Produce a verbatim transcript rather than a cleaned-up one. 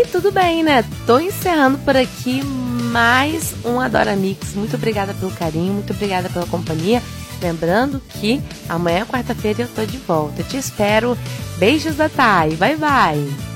tudo bem, né? Tô encerrando por aqui mais um Adora Mix. Muito obrigada pelo carinho, muito obrigada pela companhia. Lembrando que amanhã, quarta-feira, eu tô de volta. Te espero. Beijos da Thay. Bye, bye.